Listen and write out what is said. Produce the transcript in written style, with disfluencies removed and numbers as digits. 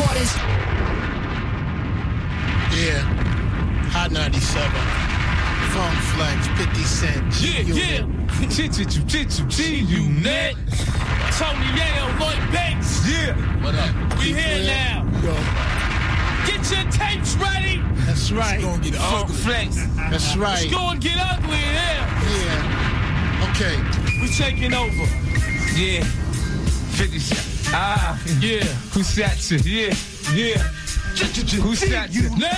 headquarters. Yeah, Hot 97, Funk Flex, 50 Cent, G-Unit. Tony Yale, Lloyd Banks. Yeah. What up? We here now. Yo. Get your tapes ready. That's right. It's gonna get Funk ugly. Flex. That's right. It's gonna get ugly in here. Yeah. Okay. We taking over. Yeah. 50 Cent. Ah. Yeah. Who shot you? Yeah. Yeah. Who shot you?